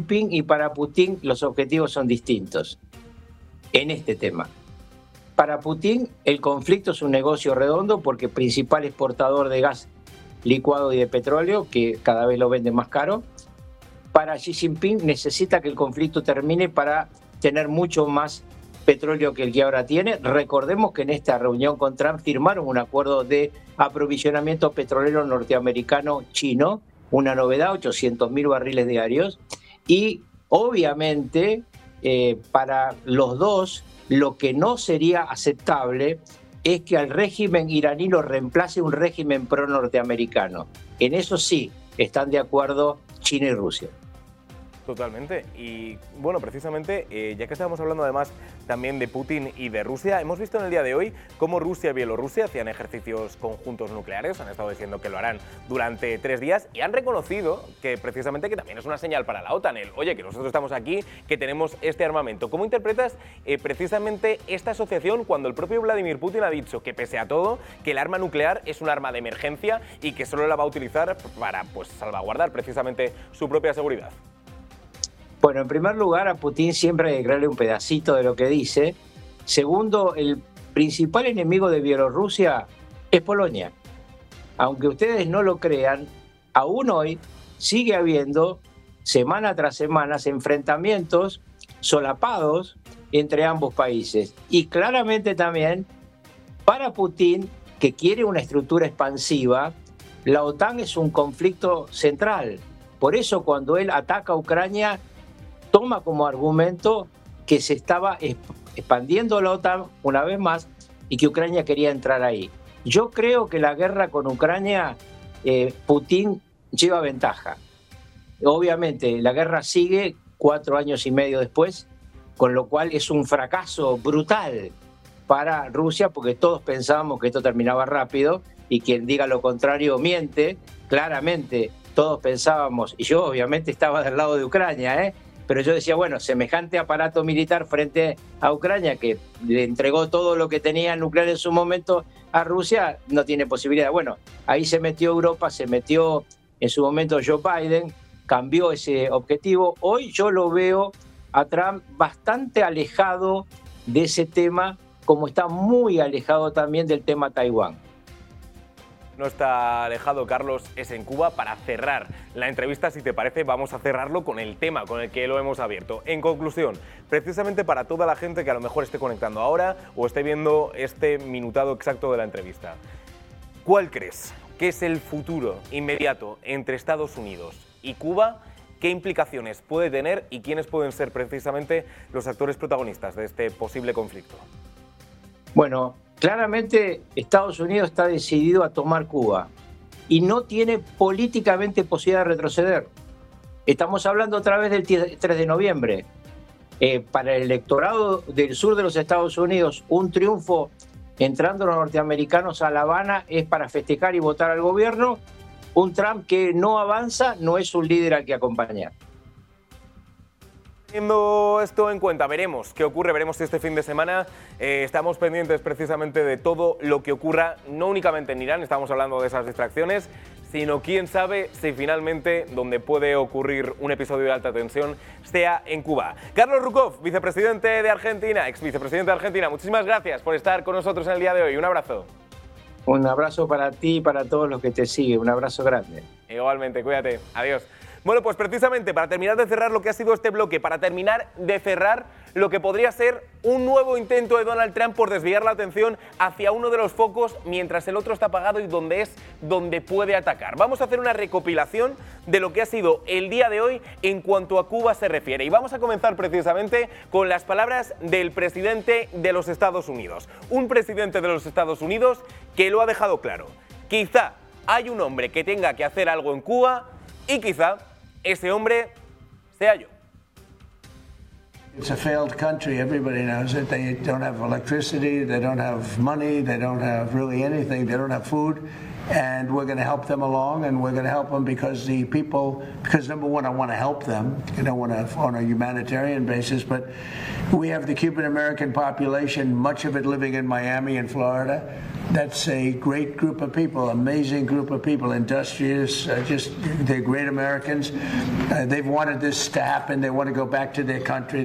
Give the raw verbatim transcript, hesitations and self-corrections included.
Jinping y para Putin los objetivos son distintos en este tema. Para Putin el conflicto es un negocio redondo porque principal exportador de gas licuado y de petróleo, que cada vez lo vende más caro. Para Xi Jinping necesita que el conflicto termine para tener mucho más petróleo que el que ahora tiene. Recordemos que en esta reunión con Trump firmaron un acuerdo de aprovisionamiento petrolero norteamericano-chino, una novedad, ochocientos mil barriles diarios, y obviamente eh, para los dos lo que no sería aceptable es que al régimen iraní lo reemplace un régimen pro-norteamericano. En eso sí están de acuerdo China y Rusia. Totalmente. Y bueno, precisamente, eh, ya que estábamos hablando además también de Putin y de Rusia, hemos visto en el día de hoy cómo Rusia y Bielorrusia hacían ejercicios conjuntos nucleares, han estado diciendo que lo harán durante tres días y han reconocido que precisamente que también es una señal para la OTAN, el oye, que nosotros estamos aquí, que tenemos este armamento. ¿Cómo interpretas eh, precisamente esta asociación cuando el propio Vladimir Putin ha dicho que pese a todo, que el arma nuclear es un arma de emergencia y que solo la va a utilizar para pues, salvaguardar precisamente su propia seguridad? Bueno, en primer lugar, a Putin siempre hay que creerle un pedacito de lo que dice. Segundo, el principal enemigo de Bielorrusia es Polonia. Aunque ustedes no lo crean, aún hoy sigue habiendo, semana tras semana, enfrentamientos solapados entre ambos países. Y claramente también, para Putin, que quiere una estructura expansiva, la OTAN es un conflicto central. Por eso, cuando él ataca a Ucrania, toma como argumento que se estaba expandiendo la OTAN una vez más y que Ucrania quería entrar ahí. Yo creo que la guerra con Ucrania, eh, Putin lleva ventaja. Obviamente, la guerra sigue cuatro años y medio después, con lo cual es un fracaso brutal para Rusia, porque todos pensábamos que esto terminaba rápido y quien diga lo contrario miente. Claramente, todos pensábamos, y yo obviamente estaba del lado de Ucrania, ¿eh? Pero yo decía, bueno, semejante aparato militar frente a Ucrania, que le entregó todo lo que tenía nuclear en su momento a Rusia, no tiene posibilidad. Bueno, ahí se metió Europa, se metió en su momento Joe Biden, cambió ese objetivo. Hoy yo lo veo a Trump bastante alejado de ese tema, como está muy alejado también del tema Taiwán. No está alejado, Carlos, es en Cuba. Para cerrar la entrevista, si te parece, vamos a cerrarlo con el tema con el que lo hemos abierto. En conclusión, precisamente para toda la gente que a lo mejor esté conectando ahora o esté viendo este minutado exacto de la entrevista, ¿cuál crees que es el futuro inmediato entre Estados Unidos y Cuba? ¿Qué implicaciones puede tener y quiénes pueden ser precisamente los actores protagonistas de este posible conflicto? Bueno, claramente Estados Unidos está decidido a tomar Cuba y no tiene políticamente posibilidad de retroceder. Estamos hablando otra vez del tres de noviembre. Eh, para el electorado del sur de los Estados Unidos, un triunfo entrando los norteamericanos a La Habana es para festejar y votar al gobierno. Un Trump que no avanza no es un líder al que acompañar. Teniendo esto en cuenta, veremos qué ocurre, veremos si este fin de semana eh, estamos pendientes precisamente de todo lo que ocurra, no únicamente en Irán, estamos hablando de esas distracciones, sino quién sabe si finalmente donde puede ocurrir un episodio de alta tensión sea en Cuba. Carlos Rukov, vicepresidente de Argentina, ex vicepresidente de Argentina, muchísimas gracias por estar con nosotros en el día de hoy, un abrazo. Un abrazo para ti y para todos los que te siguen, un abrazo grande. Igualmente, cuídate, adiós. Bueno, pues precisamente para terminar de cerrar lo que ha sido este bloque, para terminar de cerrar lo que podría ser un nuevo intento de Donald Trump por desviar la atención hacia uno de los focos mientras el otro está apagado y donde es donde puede atacar. Vamos a hacer una recopilación de lo que ha sido el día de hoy en cuanto a Cuba se refiere. Y vamos a comenzar precisamente con las palabras del presidente de los Estados Unidos. Un presidente de los Estados Unidos que lo ha dejado claro. Quizá hay un hombre que tenga que hacer algo en Cuba y quizá ese hombre sea yo. It's a failed country. Everybody knows it. They don't have electricity. They don't have money. They don't have really anything. They don't have food. And we're going to help them along, and we're going to help them because the people, because number one, I want to help them. I don't want to on a humanitarian basis, but we have the Cuban American population, much of it living in Miami and Florida. That's a great group of people, amazing group of people, industrious, uh, just they're great Americans. Uh, they've wanted this to happen. They want to go back to their country.